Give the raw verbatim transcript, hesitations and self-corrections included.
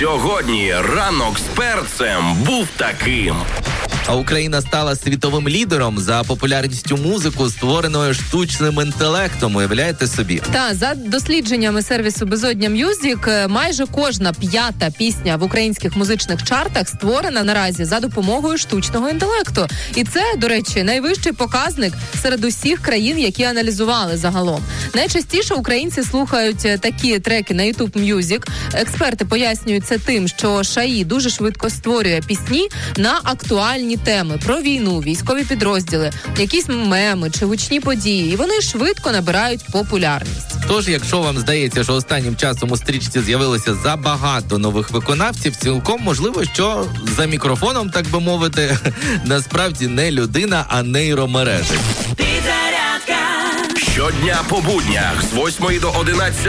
Сьогодні ранок з перцем був таким. А Україна стала світовим лідером за популярністю музику, створеною штучним інтелектом. Уявляєте собі? Та, за дослідженнями сервісу Безодня М'юзік, майже кожна п'ята пісня в українських музичних чартах створена наразі за допомогою штучного інтелекту. І це, до речі, найвищий показник серед усіх країн, які аналізували загалом. Найчастіше українці слухають такі треки на YouTube Music. Експерти пояснюють це тим, що ШАІ дуже швидко створює пісні на актуальні теми про війну, військові підрозділи, якісь меми чи гучні події. І вони швидко набирають популярність. Тож, якщо вам здається, що останнім часом у стрічці з'явилося забагато нових виконавців, цілком можливо, що за мікрофоном, так би мовити, насправді не людина, а нейромережі. Щодня по буднях з восьмої до одинадцятої